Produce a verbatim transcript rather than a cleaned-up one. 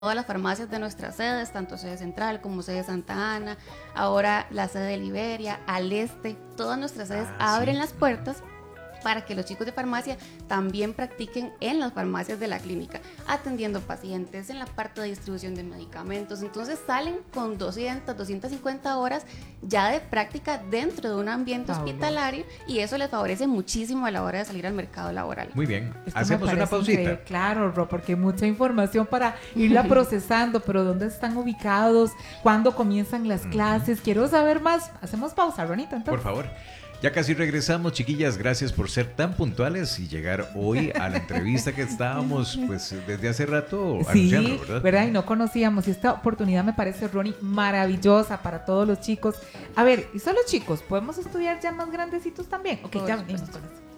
todas las farmacias de nuestras sedes, tanto sede central como sede Santa Ana, ahora la sede de Liberia, al este, todas nuestras sedes Ah, abren sí. las puertas para que los chicos de farmacia también practiquen en las farmacias de la clínica, atendiendo pacientes en la parte de distribución de medicamentos. Entonces salen con doscientas, doscientas cincuenta horas ya de práctica dentro de un ambiente Fabuloso. hospitalario, y eso les favorece muchísimo a la hora de salir al mercado laboral. Muy bien, Esto me hacemos una parece pausita. increíble. Claro, Ro, porque hay mucha información para irla procesando, pero ¿dónde están ubicados? ¿Cuándo comienzan las clases? Quiero saber más. Hacemos pausa, Ronita, entonces. Por favor. Ya casi regresamos, chiquillas. Gracias por ser tan puntuales y llegar hoy a la entrevista que estábamos pues desde hace rato Sí, anunciando, ¿verdad? ¿verdad? Y no conocíamos. Y esta oportunidad me parece, Ronnie, maravillosa para todos los chicos. A ver, ¿y solo chicos? ¿Podemos estudiar ya más grandecitos también? Ok, Por ya supuesto. venimos con eso.